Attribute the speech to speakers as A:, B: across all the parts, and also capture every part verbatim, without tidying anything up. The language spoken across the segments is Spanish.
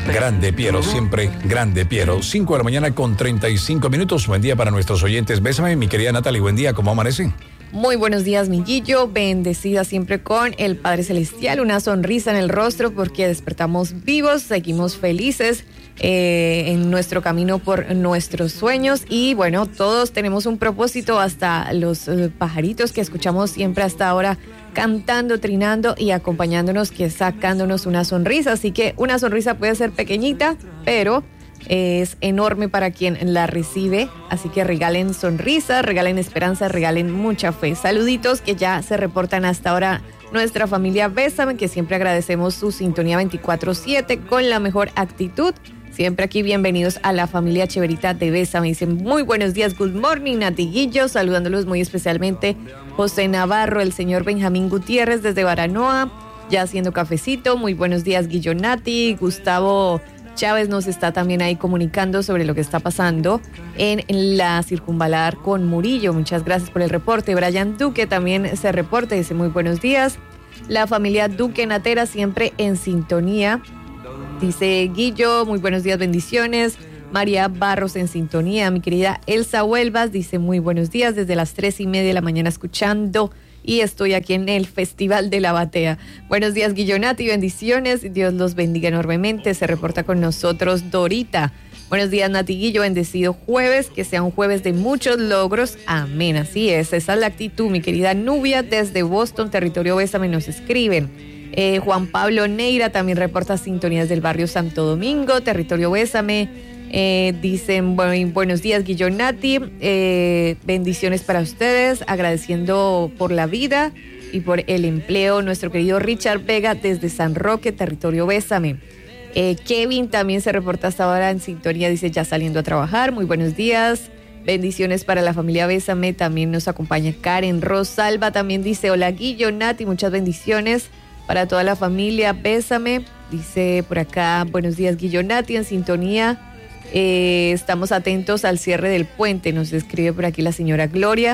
A: Grande Piero, siempre grande Piero. cinco de la mañana con treinta y cinco minutos. Buen día para nuestros oyentes. Bésame, mi querida Natalie, buen día, ¿cómo amanecen?
B: Muy buenos días, mi Guillo, bendecida siempre con el Padre Celestial, una sonrisa en el rostro porque despertamos vivos, seguimos felices eh, en nuestro camino por nuestros sueños y bueno, todos tenemos un propósito, hasta los eh, pajaritos que escuchamos siempre hasta ahora cantando, trinando y acompañándonos, que sacándonos una sonrisa, así que una sonrisa puede ser pequeñita, pero es enorme para quien la recibe, así que regalen sonrisas, regalen esperanza, regalen mucha fe. Saluditos que ya se reportan hasta ahora nuestra familia Bésame, que siempre agradecemos su sintonía veinticuatro siete con la mejor actitud. Siempre aquí bienvenidos a la familia Cheverita de Bésame. Dicen muy buenos días, good morning, Natiguillo, saludándolos muy especialmente José Navarro, el señor Benjamín Gutiérrez desde Baranoa, ya haciendo cafecito. Muy buenos días, Guillo Nati. Gustavo Chávez nos está también ahí comunicando sobre lo que está pasando en la circunvalar con Murillo. Muchas gracias por el reporte. Brian Duque también se reporta, dice muy buenos días. La familia Duque Natera siempre en sintonía. Dice Guillo, muy buenos días, bendiciones. María Barros en sintonía. Mi querida Elsa Huelvas dice muy buenos días desde las tres y media de la mañana escuchando. Y estoy aquí en el Festival de la Batea. Buenos días, Guillonati, bendiciones. Dios los bendiga enormemente. Se reporta con nosotros Dorita. Buenos días, Nati Guillo, bendecido jueves. Que sea un jueves de muchos logros. Amén. Así es, esa es la actitud. Mi querida Nubia, desde Boston, territorio Bésame, nos escriben. Eh, Juan Pablo Neira también reporta sintonías del barrio Santo Domingo, territorio Bésame. Eh, dicen bueno, buenos días, Guillonati, eh, bendiciones para ustedes, agradeciendo por la vida y por el empleo. Nuestro querido Richard Vega desde San Roque, territorio Bésame. eh, Kevin también se reporta hasta ahora en sintonía, dice ya saliendo a trabajar. Muy buenos días, bendiciones para la familia Bésame. También nos acompaña Karen Rosalba, también dice hola Guillonati, muchas bendiciones para toda la familia Bésame. Dice por acá buenos días, Guillonati, en sintonía. Eh, estamos atentos al cierre del puente, nos escribe por aquí la señora Gloria.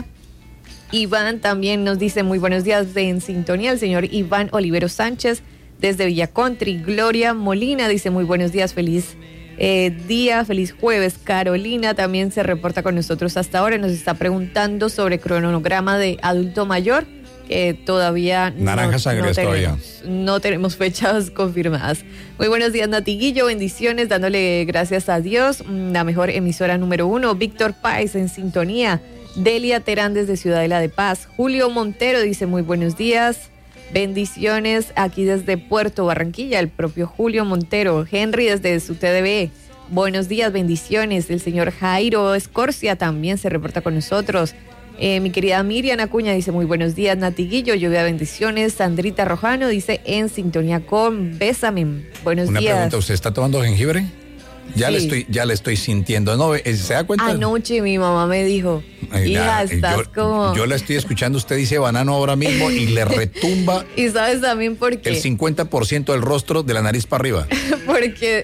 B: Iván también nos dice muy buenos días de en sintonía, el señor Iván Olivero Sánchez desde Villa Country. Gloria Molina dice muy buenos días, feliz eh, día, feliz jueves. Carolina también se reporta con nosotros hasta ahora, nos está preguntando sobre cronograma de adulto mayor, que todavía
A: Naranja
B: no,
A: sangre
B: no,
A: todavía.
B: tenemos, no tenemos fechas confirmadas. Muy buenos días, Natiguillo, bendiciones, dándole gracias a Dios, la mejor emisora número uno. Víctor Páez en sintonía. Delia Terán desde Ciudadela de Paz. Julio Montero dice muy buenos días, bendiciones aquí desde Puerto Barranquilla, el propio Julio Montero. Henry desde su T D B, buenos días, bendiciones. El señor Jairo Escorcia también se reporta con nosotros. Eh, mi querida Miriam Acuña dice muy buenos días, Natiguillo, lluvia bendiciones. Sandrita Rojano dice en sintonía con Bésame. Buenos
A: Una
B: días.
A: Una pregunta, ¿usted está tomando jengibre? Ya,
B: sí.
A: le estoy, ya le estoy sintiendo. No, ¿se da cuenta?
B: Anoche mi mamá me dijo,
A: Ay,
B: hija,
A: nada,
B: estás
A: yo,
B: como...
A: Yo la estoy escuchando, usted dice banano ahora mismo y le retumba
B: ¿Y sabes también por qué?
A: el cincuenta por ciento del rostro de la nariz para arriba.
B: Porque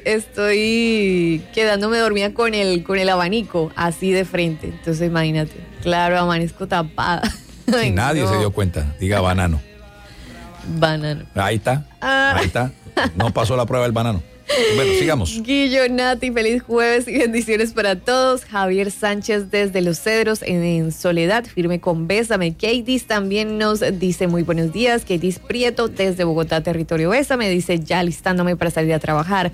B: estoy quedándome dormida con el, con el abanico así de frente. Entonces imagínate, claro, amanezco tapada. Ay,
A: Y nadie
B: no.
A: se dio cuenta. Diga banano.
B: Banano.
A: Ahí está,
B: Ah.
A: ahí está. No pasó la prueba del banano. Bueno, sigamos.
B: Guillo, Nati, feliz jueves y bendiciones para todos. Javier Sánchez desde Los Cedros en, en Soledad, firme con Bésame. Katis también nos dice muy buenos días. Katis Prieto desde Bogotá, territorio Bésame, dice ya listándome para salir a trabajar.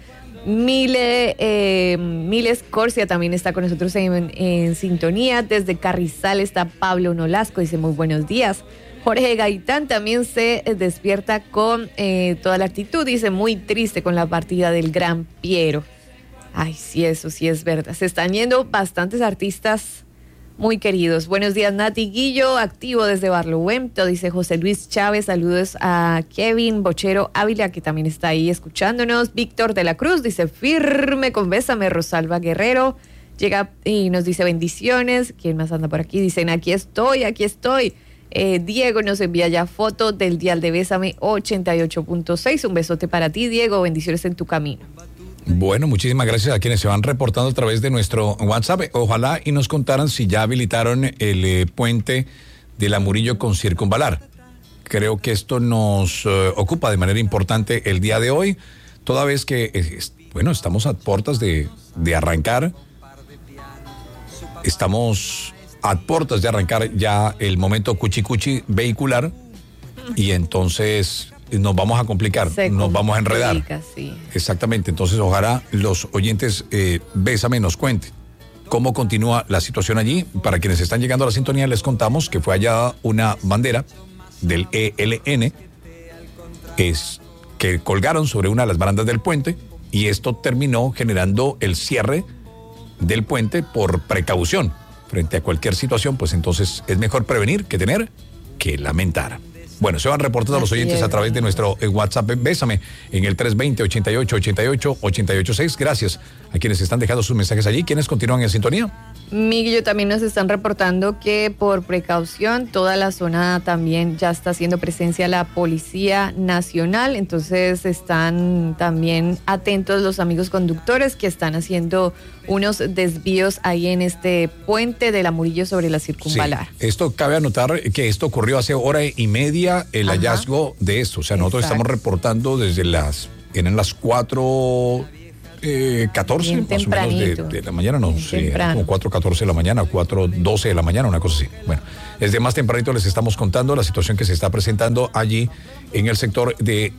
B: Mile, eh, Miles Corsia también está con nosotros en, en sintonía. Desde Carrizal está Pablo Nolasco, dice muy buenos días. Jorge Gaitán también se despierta con eh, toda la actitud, dice muy triste con la partida del gran Piero. Ay, sí, eso sí es verdad. Se están yendo bastantes artistas muy queridos. Buenos días, Nati Guillo, activo desde Barlovento, dice José Luis Chávez. Saludos a Kevin Bochero Ávila, que también está ahí escuchándonos. Víctor de la Cruz dice firme con Bésame. Rosalba Guerrero llega y nos dice bendiciones. ¿Quién más anda por aquí? Dicen aquí estoy, aquí estoy. Eh, Diego nos envía ya foto del dial de Bésame ochenta y ocho punto seis. Un besote para ti, Diego. Bendiciones en tu camino.
A: Bueno, muchísimas gracias a quienes se van reportando a través de nuestro WhatsApp. Ojalá y nos contaran si ya habilitaron el eh, puente de la Murillo con Circunvalar. Creo que esto nos eh, ocupa de manera importante el día de hoy. toda vez que, eh, bueno, estamos a puertas de, de arrancar, estamos a puertas de arrancar ya el momento cuchicuchi vehicular y entonces nos vamos a complicar,
B: Se
A: nos vamos a enredar.
B: complica, sí.
A: Exactamente, entonces ojalá los oyentes eh, Bésame nos cuenten cómo continúa la situación allí. Para quienes están llegando a la sintonía les contamos que fue hallada una bandera del E L N es, que colgaron sobre una de las barandas del puente y esto terminó generando el cierre del puente por precaución frente a cualquier situación, pues entonces es mejor prevenir que tener que lamentar. Bueno, se van reportando a los
B: Así
A: oyentes
B: es.
A: a través de nuestro eh, WhatsApp Bésame en el tres veinte, ochenta y ocho, ochenta y ocho, ochenta y ocho seis. Gracias a quienes están dejando sus mensajes allí. ¿Quiénes continúan en sintonía?
B: Miguel, también nos están reportando que por precaución toda la zona también ya está haciendo presencia la Policía Nacional, entonces están también atentos los amigos conductores que están haciendo unos desvíos ahí en este puente de la Murillo sobre la Circunvalar.
A: Sí, esto cabe anotar que esto ocurrió hace hora y media el
B: Ajá.
A: hallazgo de esto, o sea, nosotros
B: Exacto.
A: estamos reportando desde las, eran las cuatro... Eh, catorce
B: Bien
A: más o menos de,
B: tempranito.
A: de la mañana, no
B: Bien
A: sé,
B: temprano.
A: como cuatro catorce de la mañana, cuatro doce de la mañana, una cosa así. Bueno, desde más tempranito les estamos contando la situación que se está presentando allí en el sector de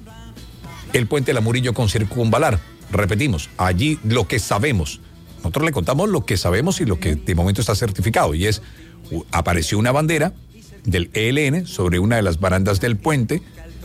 A: el puente de la Murillo con Circunvalar. Repetimos, allí lo que sabemos, nosotros le contamos lo que sabemos y lo que de momento está certificado, y es, uh, apareció una bandera del E L N sobre una de las barandas del puente,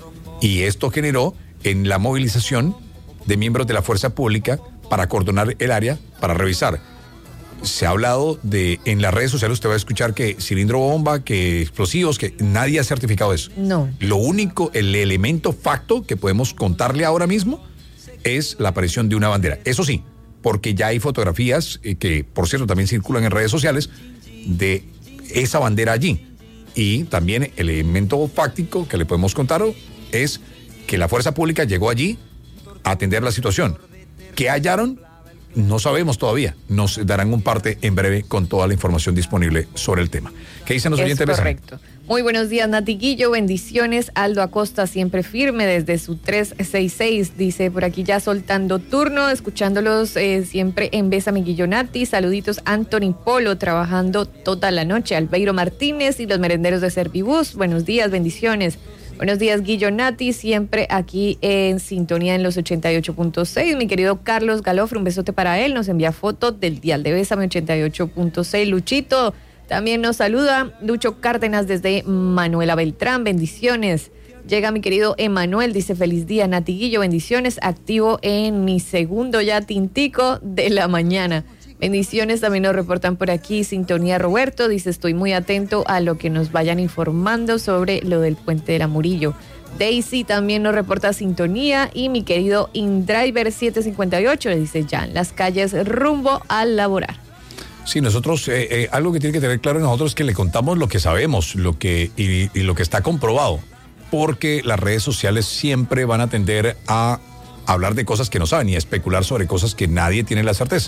A: y esto generó en la movilización de miembros de la fuerza pública para acordonar el área, para revisar. Se ha hablado de, en las redes sociales usted va a escuchar que cilindro bomba, que explosivos, que nadie ha certificado eso.
B: No.
A: Lo único, el elemento facto que podemos contarle ahora mismo es la aparición de una bandera. Eso sí, porque ya hay fotografías eh, que, por cierto, también circulan en redes sociales de esa bandera allí. Y también el elemento fáctico que le podemos contar es que la fuerza pública llegó allí a atender la situación. ¿Qué hallaron? No sabemos todavía. Nos darán un parte en breve con toda la información disponible sobre el tema. ¿Qué dicen los
B: Es
A: oyentes? Bésame?
B: correcto. Muy buenos días, Nati Guillo, bendiciones. Aldo Acosta siempre firme desde su tres seis seis, dice por aquí ya soltando turno, escuchándolos eh, siempre en Bésame Guillo Nati. Saluditos Anthony Polo, trabajando toda la noche. Albeiro Martínez y los merenderos de Servibus, buenos días, bendiciones. Buenos días, Guillo Nati, siempre aquí en sintonía en los ochenta y ocho punto seis. Mi querido Carlos Galofre, un besote para él. Nos envía foto del dial de Bésame ochenta y ocho punto seis. Luchito también nos saluda. Lucho Cárdenas desde Manuela Beltrán, bendiciones. Llega mi querido Emanuel, dice feliz día, Nati Guillo, bendiciones. Activo en mi segundo ya tintico de la mañana. Bendiciones, también nos reportan por aquí Sintonía Roberto, dice estoy muy atento a lo que nos vayan informando sobre lo del puente de la Murillo. Daisy también nos reporta sintonía y mi querido InDriver siete cincuenta y ocho le dice ya en las calles rumbo al laborar.
A: Sí, nosotros, eh, eh, algo que tiene que tener claro nosotros es que le contamos lo que sabemos lo que y, y lo que está comprobado, porque las redes sociales siempre van a tender a hablar de cosas que no saben y a especular sobre cosas que nadie tiene la certeza.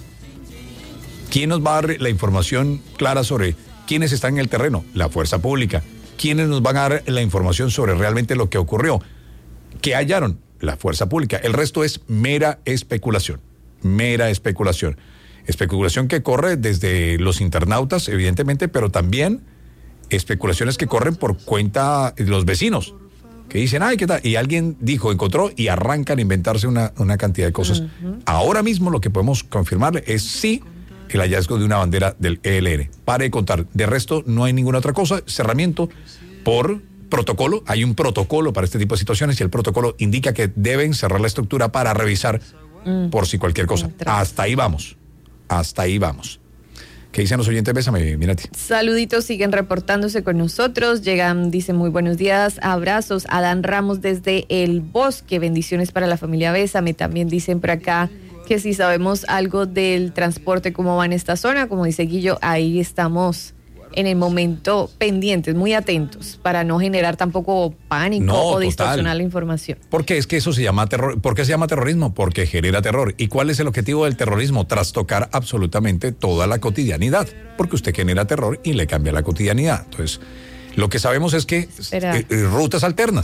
A: ¿Quién nos va a dar la información clara sobre quiénes están en el terreno? La fuerza pública. ¿Quiénes nos van a dar la información sobre realmente lo que ocurrió? ¿Qué hallaron? La fuerza pública. El resto es mera especulación. Mera especulación. Especulación que corre desde los internautas, evidentemente, pero también especulaciones que corren por cuenta de los vecinos, que dicen, ay, ¿qué tal? Y alguien dijo, encontró, y arrancan a inventarse una, una cantidad de cosas. Uh-huh. Ahora mismo lo que podemos confirmarle es sí el hallazgo de una bandera del E L N. Pare de contar. De resto, no hay ninguna otra cosa. Cerramiento por protocolo. Hay un protocolo para este tipo de situaciones y el protocolo indica que deben cerrar la estructura para revisar mm. por si cualquier cosa. Hasta ahí vamos. Hasta ahí vamos. ¿Qué dicen los oyentes? Bésame, mírate.
B: Saluditos, siguen reportándose con nosotros. Llegan, dicen muy buenos días, abrazos. Adán Ramos desde El Bosque. Bendiciones para la familia Bésame. También dicen por acá que si sabemos algo del transporte, cómo va en esta zona, como dice Guillo, ahí estamos en el momento pendientes, muy atentos, para no generar tampoco pánico no, o distorsionar la información.
A: Porque es que eso se llama terror. ¿Por qué se llama terrorismo? Porque genera terror. ¿Y cuál es el objetivo del terrorismo? Trastocar absolutamente toda la cotidianidad, porque usted genera terror y le cambia la cotidianidad. Entonces, lo que sabemos es que eh, rutas alternas.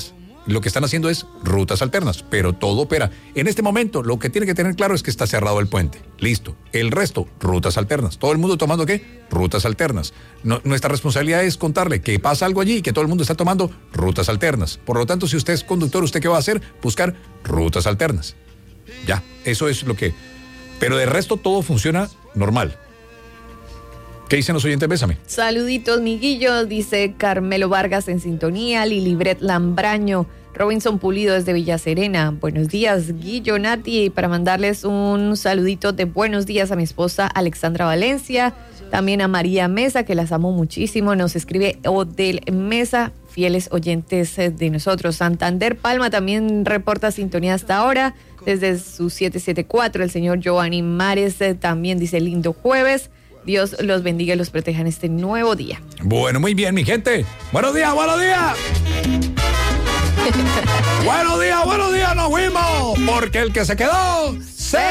A: lo que están haciendo es rutas alternas, pero todo opera. En este momento, lo que tiene que tener claro es que está cerrado el puente. Listo. El resto, rutas alternas. ¿Todo el mundo tomando qué? Rutas alternas. No, nuestra responsabilidad es contarle que pasa algo allí y que todo el mundo está tomando rutas alternas. Por lo tanto, si usted es conductor, ¿usted qué va a hacer? Buscar rutas alternas. Ya, eso es lo que... Pero de resto, todo funciona normal. ¿Qué dicen los oyentes? Bésame.
B: Saluditos, miguillo, dice Carmelo Vargas en sintonía, Lilibret Lambraño, Robinson Pulido desde Villa Serena. Buenos días, Guillo, Nati, para mandarles un saludito de buenos días a mi esposa Alexandra Valencia, también a María Mesa, que las amo muchísimo, nos escribe Odel Mesa, fieles oyentes de nosotros. Santander Palma también reporta sintonía hasta ahora, desde su siete siete cuatro, el señor Giovanni Mares eh, también dice lindo jueves. Dios los bendiga y los proteja en este nuevo día.
A: Bueno, muy bien, mi gente. Buenos días, buenos días. Buenos días, buenos días, nos fuimos. Porque el que se quedó, se